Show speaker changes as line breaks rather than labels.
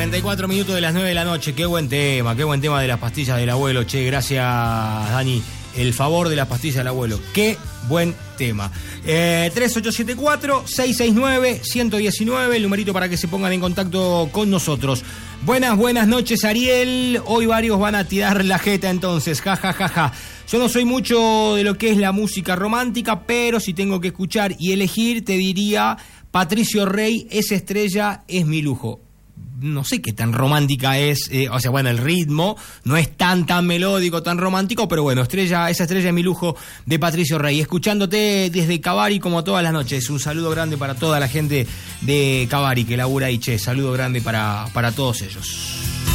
44 minutos de las 9 de la noche. Qué buen tema de las pastillas del abuelo. Che, gracias, Dani. El favor de las pastillas del abuelo. Qué buen tema. 3874-669-119, el numerito para que se pongan en contacto con nosotros. Buenas noches, Ariel. Hoy varios van a tirar la jeta entonces. Ja, ja, ja, ja. Yo no soy mucho de lo que es la música romántica, pero si tengo que escuchar y elegir, te diría Patricio Rey, Esa estrella es mi lujo. No sé qué tan romántica es, el ritmo no es tan melódico, tan romántico, pero bueno, Esa estrella es mi lujo de Patricio Rey. Escuchándote desde Cavari como todas las noches. Un saludo grande para toda la gente de Cavari que labura ahí, che. Saludo grande para todos ellos.